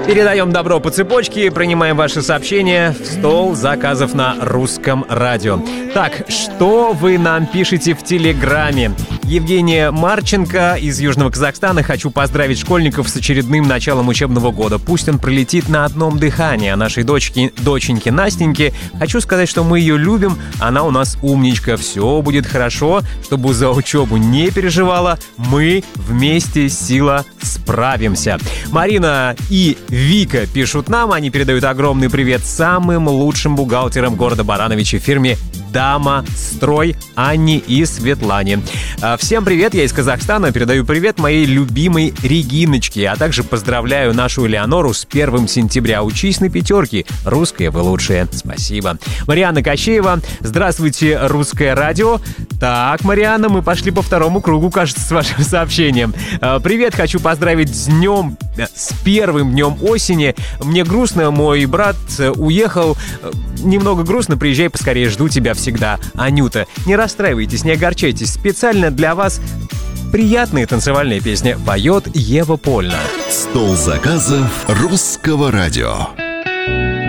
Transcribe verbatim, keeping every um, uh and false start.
Передаем добро по цепочке, принимаем ваши сообщения в стол заказов на русском радио. Так, что вы нам пишете в Телеграме? Евгения Марченко из Южного Казахстана. Хочу поздравить школьников с очередным началом учебного года. Пусть он пролетит на одном дыхании. А нашей дочке, доченьке Настеньке хочу сказать, что мы ее любим. Она у нас умничка. Все будет хорошо. Чтобы за учебу не переживала, мы вместе сила справимся. Марина и Вика пишут нам. Они передают огромный привет самым лучшим бухгалтерам города Барановича, фирме «Дама Строй», Анне и Светлане. Всем привет, я из Казахстана. Передаю привет моей любимой Региночке, а также поздравляю нашу Элеонору с первым сентября. Учись на пятерке. Русская вы лучшая. Спасибо. Марианна Кощеева. Здравствуйте, русское радио. Так, Марианна, мы пошли по второму кругу, кажется, с вашим сообщением. Привет, хочу поздравить с днем, с первым днем осени. Мне грустно, мой брат уехал. Немного грустно, приезжай поскорее, жду тебя всегда. Анюта, не расстраивайтесь, не огорчайтесь. Специально для вас приятные танцевальные песни поет Ева Польна. Стол заказов русского радио.